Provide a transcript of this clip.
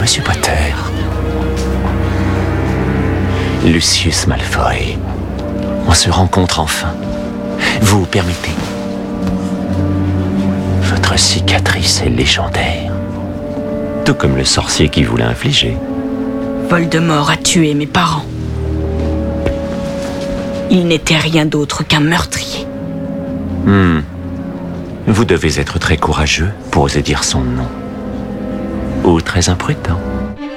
Monsieur Potter. Lucius Malfoy. On se rencontre enfin. Vous permettez? Votre cicatrice est légendaire. Tout comme le sorcier qui vous l'a infligé. Voldemort a tué mes parents. Il n'était rien d'autre qu'un meurtrier. Vous devez être très courageux pour oser dire son nom. Ou très imprudent.